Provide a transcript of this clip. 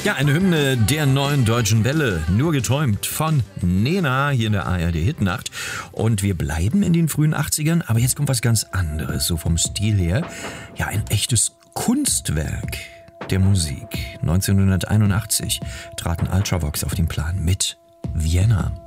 Ja, eine Hymne der neuen Deutschen Welle, nur geträumt von Nena hier in der ARD Hitnacht. Und wir bleiben in den frühen 80ern, aber jetzt kommt was ganz anderes, so vom Stil her. Ja, ein echtes Kunstwerk der Musik. 1981 traten Ultravox auf den Plan mit Vienna.